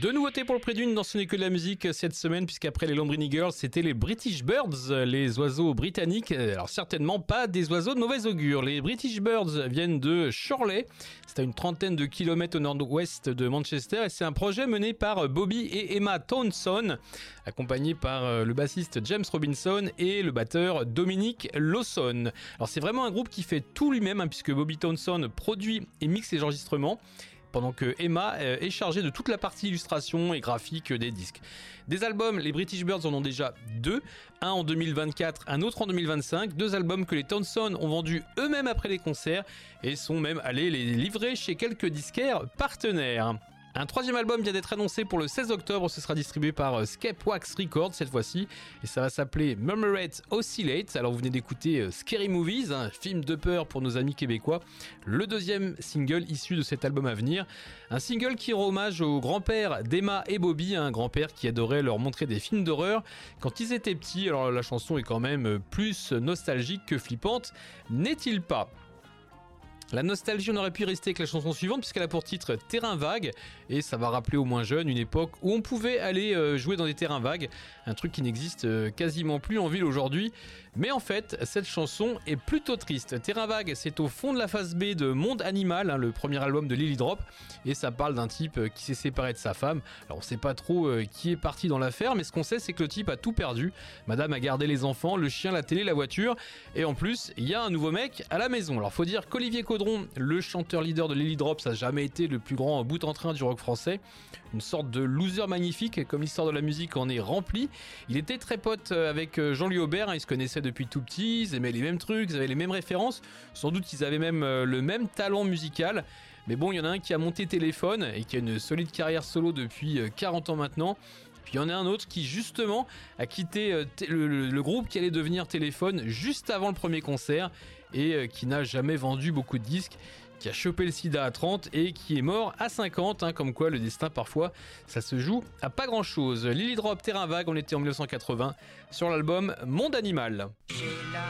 Deux nouveautés pour le prix d'une dans Ce n'est que de la musique cette semaine, puisqu'après les Lombrini Girls, c'était les British Birds, les oiseaux britanniques. Alors certainement pas des oiseaux de mauvais augure. Les British Birds viennent de Chorley, c'est à une trentaine de kilomètres au nord-ouest de Manchester, et c'est un projet mené par Bobby et Emma Townson, accompagné par le bassiste James Robinson et le batteur Dominic Lawson. Alors c'est vraiment un groupe qui fait tout lui-même, puisque Bobby Townson produit et mixe les enregistrements, pendant que Emma est chargée de toute la partie illustration et graphique des disques. Des albums, les British Birds en ont déjà deux, un en 2024, un autre en 2025, deux albums que les Townson ont vendus eux-mêmes après les concerts et sont même allés les livrer chez quelques disquaires partenaires. Un troisième album vient d'être annoncé pour le 16 octobre, ce sera distribué par Scapewax Records cette fois-ci, et ça va s'appeler Murmurate Oscillate. Alors vous venez d'écouter Scary Movies, un film de peur pour nos amis québécois, le deuxième single issu de cet album à venir, un single qui rend hommage au grand-père d'Emma et Bobby, un grand-père qui adorait leur montrer des films d'horreur quand ils étaient petits. Alors la chanson est quand même plus nostalgique que flippante, n'est-il pas ? La nostalgie, on aurait pu rester avec la chanson suivante puisqu'elle a pour titre Terrain vague, et ça va rappeler aux moins jeunes une époque où on pouvait aller jouer dans des terrains vagues, un truc qui n'existe quasiment plus en ville aujourd'hui. Mais en fait, cette chanson est plutôt triste. Terrain vague, c'est au fond de la phase B de Monde Animal, le premier album de Lily Drop, et ça parle d'un type qui s'est séparé de sa femme. Alors on sait pas trop qui est parti dans l'affaire, mais ce qu'on sait c'est que le type a tout perdu. Madame a gardé les enfants, le chien, la télé, la voiture, et en plus il y a un nouveau mec à la maison. Alors faut dire qu'Olivier Caudron, le chanteur leader de Lily Drop, ça n'a jamais été le plus grand bout en train du rock français, une sorte de loser magnifique, comme l'histoire de la musique en est remplie. Il était très pote avec Jean-Louis Aubert, ils se connaissaient depuis tout petit, ils aimaient les mêmes trucs, ils avaient les mêmes références, sans doute ils avaient même le même talent musical. Mais bon, il y en a un qui a monté Téléphone et qui a une solide carrière solo depuis 40 ans maintenant. Puis il y en a un autre qui justement a quitté le groupe qui allait devenir Téléphone juste avant le premier concert et qui n'a jamais vendu beaucoup de disques, qui a chopé le sida à 30 et qui est mort à 50, comme quoi le destin parfois ça se joue à pas grand chose. Lily Drop, Terrain vague, on était en 1980 sur l'album Monde Animal.